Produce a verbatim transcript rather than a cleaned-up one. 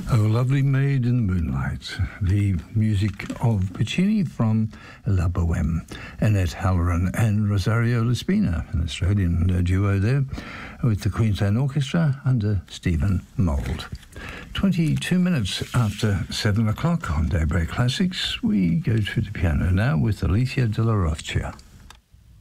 Oh, Lovely Maid in the Moonlight, the music of Puccini from La Boheme. Annette Halloran and Rosario Laspina, an Australian uh, duo there, with the Queensland Orchestra under Stephen Mould. twenty-two minutes after seven o'clock on Daybreak Classics, we go to the piano now with Alicia de la Rocha.